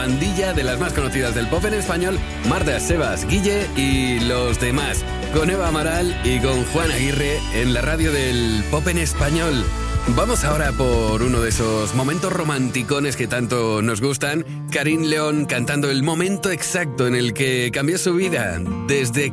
pandilla de las más conocidas del pop en español, Marta, Sebas, Guille y los demás, con Eva Amaral y con Juan Aguirre en la radio del pop en español. Vamos ahora por uno de esos momentos romanticones que tanto nos gustan. Karin León cantando el momento exacto en el que cambió su vida, desde